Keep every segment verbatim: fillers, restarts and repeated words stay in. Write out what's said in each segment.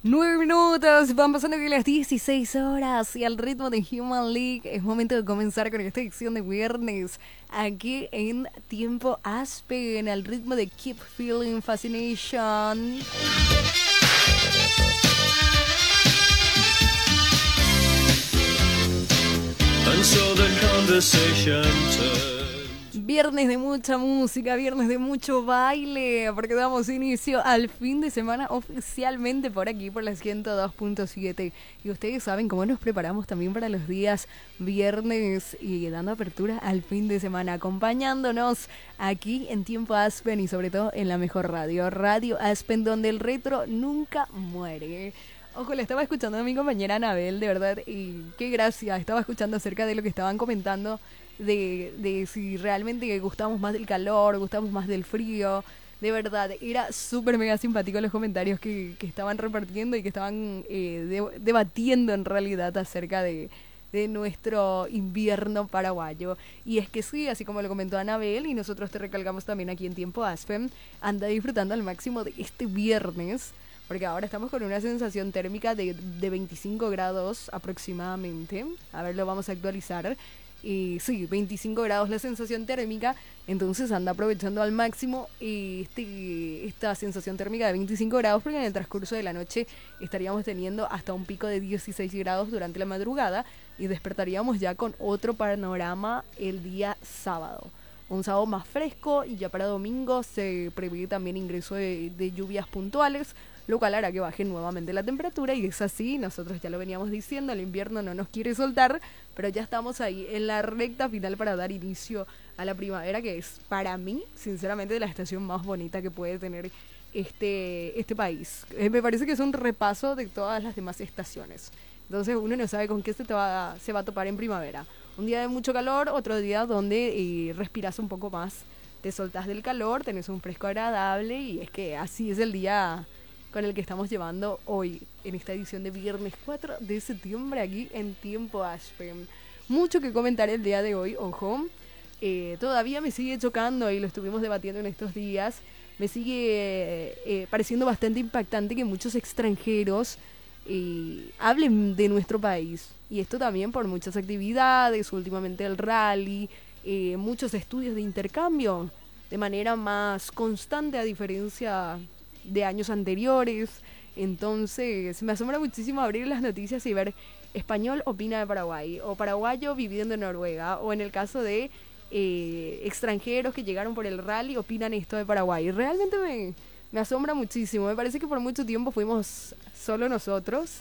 Nueve minutos, van pasando que las dieciséis horas y al ritmo de Human League es momento de comenzar con esta edición de viernes aquí en Tiempo Aspen al ritmo de Keep Feeling Fascination. And so the conversation turns. Viernes de mucha música, viernes de mucho baile, porque damos inicio al fin de semana oficialmente por aquí, por la ciento dos punto siete. Y ustedes saben cómo nos preparamos también para los días viernes y dando apertura al fin de semana, acompañándonos aquí en Tiempo Aspen y sobre todo en la mejor radio, Radio Aspen, donde el retro nunca muere. Ojo, le estaba escuchando a mi compañera Anabel, de verdad, y qué gracia, estaba escuchando acerca de lo que estaban comentando. De, de si realmente gustamos más del calor, gustamos más del frío. De verdad, era súper mega simpático los comentarios que, que estaban repartiendo y que estaban eh, de, debatiendo en realidad acerca de, de nuestro invierno paraguayo. Y es que sí, así como lo comentó Anabel y nosotros te recalcamos también aquí en Tiempo Aspen, anda disfrutando al máximo de este viernes, porque ahora estamos con una sensación térmica de, de veinticinco grados aproximadamente. A ver, lo vamos a actualizar. Y sí, veinticinco grados la sensación térmica, entonces anda aprovechando al máximo este, esta sensación térmica de veinticinco grados, porque en el transcurso de la noche estaríamos teniendo hasta un pico de dieciséis grados durante la madrugada y despertaríamos ya con otro panorama el día sábado. Un sábado más fresco y ya para domingo se prevé también ingreso de, de lluvias puntuales, lo cual hará que baje nuevamente la temperatura y es así, nosotros ya lo veníamos diciendo, el invierno no nos quiere soltar, pero ya estamos ahí en la recta final para dar inicio a la primavera, que es para mí, sinceramente, la estación más bonita que puede tener este, este país. Eh, me parece que es un repaso de todas las demás estaciones, entonces uno no sabe con qué se, te va, se va a topar en primavera. Un día de mucho calor, otro día donde eh, respiras un poco más, te soltas del calor, tenés un fresco agradable y es que así es el día con el que estamos llevando hoy en esta edición de viernes cuatro de septiembre aquí en Tiempo Aspen. Mucho que comentar el día de hoy, ojo, eh, todavía me sigue chocando y lo estuvimos debatiendo en estos días, me sigue eh, eh, pareciendo bastante impactante que muchos extranjeros eh, hablen de nuestro país, y esto también por muchas actividades, últimamente el rally, eh, muchos estudios de intercambio de manera más constante a diferencia de años anteriores. Entonces me asombra muchísimo abrir las noticias y ver español opina de Paraguay, o paraguayo viviendo en Noruega, o en el caso de eh, extranjeros que llegaron por el rally opinan esto de Paraguay. Realmente me, me asombra muchísimo, me parece que por mucho tiempo fuimos solo nosotros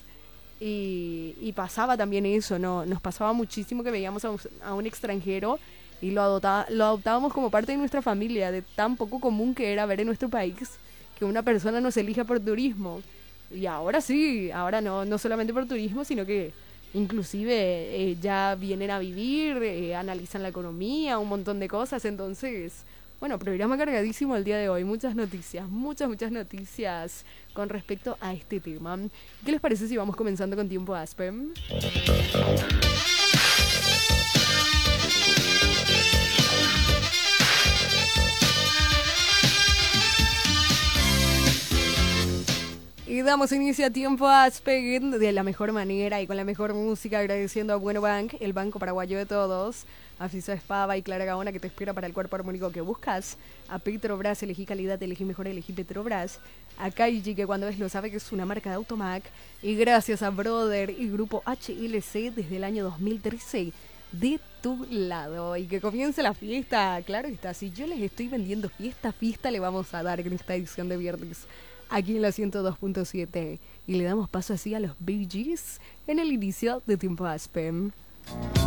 y, y pasaba también eso, ¿no? Nos pasaba muchísimo que veíamos a un, a un extranjero y lo, adoptá, lo adoptábamos como parte de nuestra familia, de tan poco común que era ver en nuestro país que una persona nos elija por turismo. Y ahora sí, ahora no, no solamente por turismo, sino que inclusive eh, ya vienen a vivir, eh, analizan la economía, un montón de cosas. Entonces, bueno, programa cargadísimo el día de hoy, muchas noticias, muchas, muchas noticias con respecto a este tema. ¿Qué les parece si vamos comenzando con Tiempo Aspen? Y damos inicio a Tiempo Aspen de la mejor manera y con la mejor música, agradeciendo a Bueno Bank, el banco paraguayo de todos, a Fisa Espava y Clara Gaona, que te espera para el cuerpo armónico que buscas, a Petrobras, elegí calidad, elegí mejor, elegí Petrobras, a Kaiji, que cuando ves lo sabe que es una marca de Automac, y gracias a Brother y Grupo H L C desde el año dos mil trece, de tu lado, y que comience la fiesta. Claro está, si yo les estoy vendiendo fiesta, fiesta le vamos a dar en esta edición de viernes aquí en la ciento dos punto siete, y le damos paso así a los Bee Gees en el inicio de Tiempo Aspen.